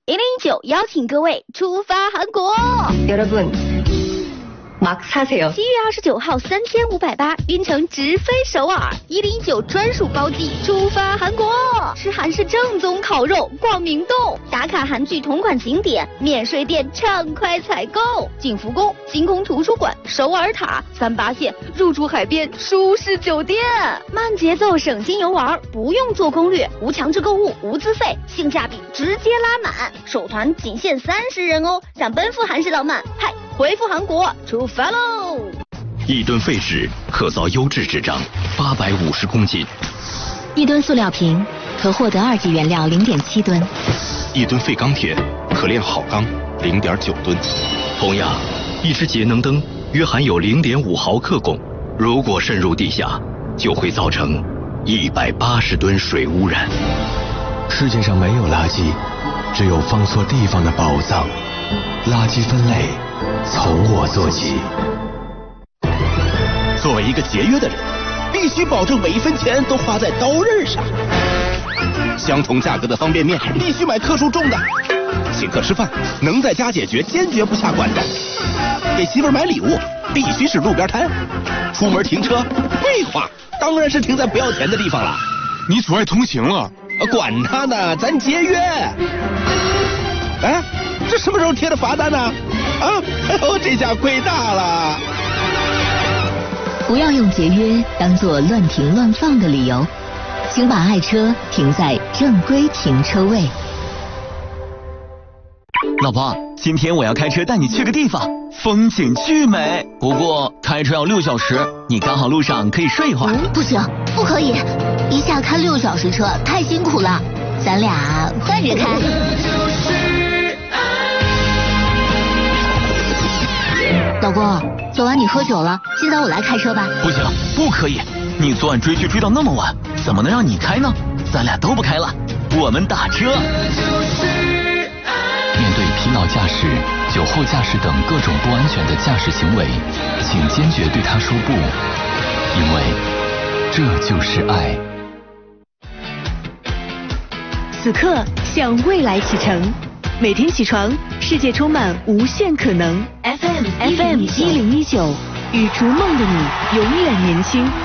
1019邀请各位出发韩国。 여러분 막 사세요. 7月29号3580槟城直飞首尔，1019专属包机出发韩国，吃韩式正宗烤肉，逛明洞，打卡韩剧同款景点，免税店畅快采购，景福宫、星空图书馆、首尔塔、38线入住海边舒适酒店，慢节奏省心游玩，不用做攻略，无强制购物，无资费，性价比直接拉满，首团仅限30人哦，想奔赴韩式浪漫，嗨，回复韩国出发喽 ！1吨废纸可造优质纸张850公斤 ，1吨塑料瓶可获得2级原料0.7吨 ，1吨废钢铁可炼好钢0.9吨。同样，一只节能灯约含有0.5毫克汞，如果渗入地下，就会造成180吨水污染。 世界上没有垃圾，只有放错地方的宝藏。垃圾分类从我做起。 作为一个节约的人，必须保证每一分钱都花在刀刃上。相同价格的方便面必须买克数重的。请客吃饭能在家解决，坚决不下馆子。给媳妇买礼物必须是路边摊。出门停车，废话，当然是停在不要钱的地方了。 你阻碍通行了。 管他呢，咱节约。哎，这什么时候贴的罚单呢？啊，这下亏大了。 不要用节约当作乱停乱放的理由，请把爱车停在正规停车位。 老婆，今天我要开车带你去个地方，风景巨美，不过开车要6小时，你刚好路上可以睡一会儿。 不行，不可以，一下开6小时车太辛苦了，咱俩换着开。老公，昨晚你喝酒了，现在我来开车吧。 不行，不可以，你昨晚追剧追到那么晚，怎么能让你开呢？咱俩都不开了，我们打车。 面对疲劳驾驶、酒后驾驶等各种不安全的驾驶行为，请坚决对他说不，因为这就是爱。 此刻向未来启程，每天起床，世界充满无限可能。FM 1019，与逐梦的你永远年轻。